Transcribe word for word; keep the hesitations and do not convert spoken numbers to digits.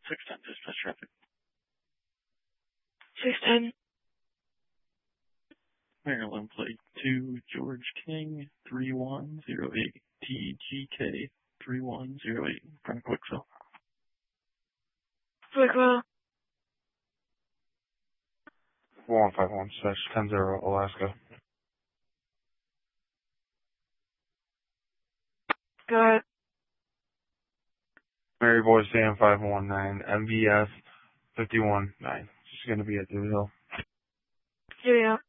six ten dispatch traffic. six ten. Maryland plate two, George King, three one zero eight, T G K, three one zero eight, from Quicksville. Quicksville. four one five one, slash ten zero, Alaska. Go ahead. Mary Boy Sam five one nine, M V S five one nine. She's going to be at Dewey Hill. Here we go.